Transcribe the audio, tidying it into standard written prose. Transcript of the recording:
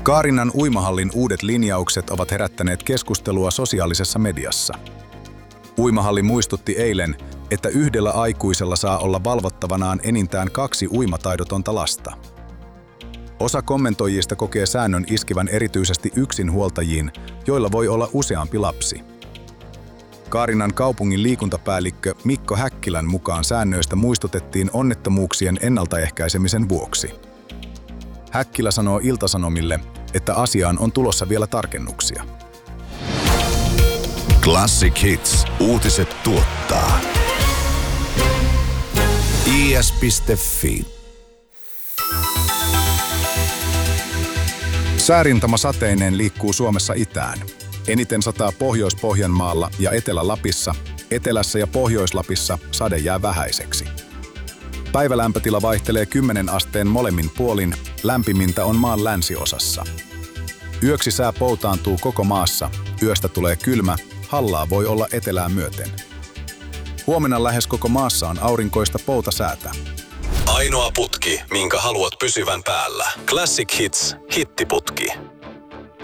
Kaarinan uimahallin uudet linjaukset ovat herättäneet keskustelua sosiaalisessa mediassa. Uimahalli muistutti eilen, että yhdellä aikuisella saa olla valvottavanaan enintään 2 uimataidotonta lasta. Osa kommentoijista kokee säännön iskevän erityisesti yksinhuoltajiin, joilla voi olla useampi lapsi. Kaarinan kaupungin liikuntapäällikkö Mikko Häkkilän mukaan säännöistä muistutettiin onnettomuuksien ennaltaehkäisemisen vuoksi. Häkkilä sanoo Ilta-Sanomille, että asiaan on tulossa vielä tarkennuksia. Classic Hits. Uutiset tuottaa is.fi. Säärintama sateineen liikkuu Suomessa itään. Eniten sataa Pohjois-Pohjanmaalla ja Etelä-Lapissa, Etelässä ja Pohjois-Lapissa sade jää vähäiseksi. Päivälämpötila vaihtelee 10 asteen molemmin puolin, lämpimintä on maan länsiosassa. Yöksi sää poutaantuu koko maassa, yöstä tulee kylmä, hallaa voi olla etelään myöten. Huomenna lähes koko maassa on aurinkoista poutasäätä. Ainoa putki, minkä haluat pysyvän päällä. Classic Hits. Hittiputki.